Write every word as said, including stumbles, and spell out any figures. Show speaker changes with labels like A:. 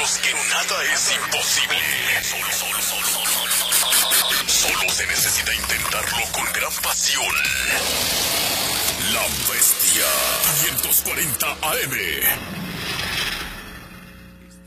A: demostramos que nada es imposible. Solo, solo, solo, solo, solo, solo se necesita intentarlo con gran pasión. La Bestia quinientos cuarenta A M.